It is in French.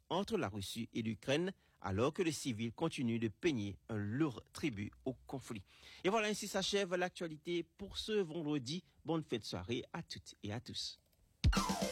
entre la Russie et l'Ukraine, alors que les civils continuent de payer un lourd tribut au conflit. Et voilà, ainsi s'achève l'actualité pour ce vendredi. Bonne fête de soirée à toutes et à tous.